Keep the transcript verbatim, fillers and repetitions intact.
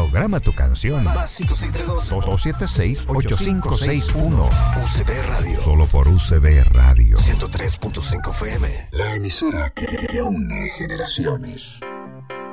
Programa tu canción. Más cinco seis tres dos, dos siete seis, ocho cinco seis uno. U C B Radio. Solo por U C B Radio. ciento tres punto cinco F M. La emisora que une generaciones.